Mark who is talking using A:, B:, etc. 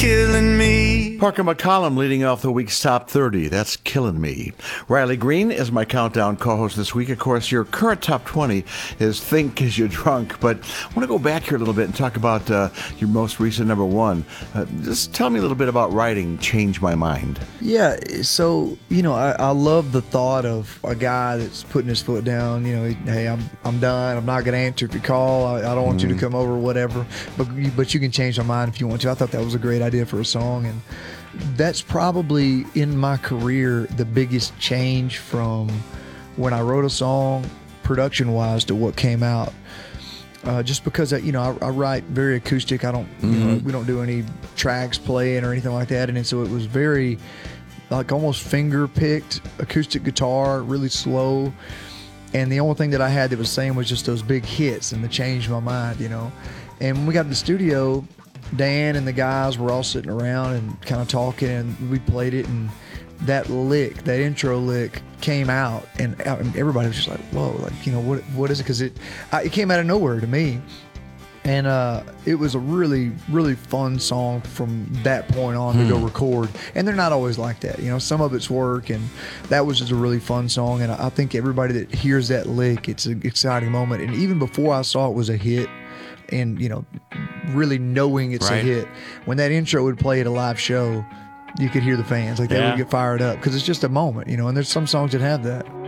A: killing me.
B: Parker McCollum leading off the week's top 30. That's killing me. Riley Green is my countdown co-host this week. Of course, your current top 20 is Think 'Cause You're Drunk. But I want to go back here a little bit and talk about your most recent number one. Just tell me a little bit about writing Change My Mind.
C: Yeah, so, I love the thought of a guy that's putting his foot down, hey, I'm done. I'm not going to answer if you call. I don't want you to come over, whatever. But you can change my mind if you want to. I thought that was a great idea for a song, and that's probably in my career the biggest change from when I wrote a song production wise to what came out. Just because I write very acoustic. I don't we don't do any tracks playing or anything like that, and so it was very like almost finger picked acoustic guitar, really slow. And the only thing that I had that was saying was just those big hits and the Change My Mind, And when we got to the studio, Dan and the guys were all sitting around and kind of talking, and we played it, and that intro lick came out, and everybody was just like, whoa, what is it? Because it came out of nowhere to me. And it was a really, really fun song from that point on to go record. And they're not always like that. Some of it's work, and that was just a really fun song. And I think everybody that hears that lick, it's an exciting moment. And even before I saw it was a hit, and, really knowing it's a hit, when that intro would play at a live show, you could hear the fans. They would get fired up because it's just a moment, and there's some songs that have that.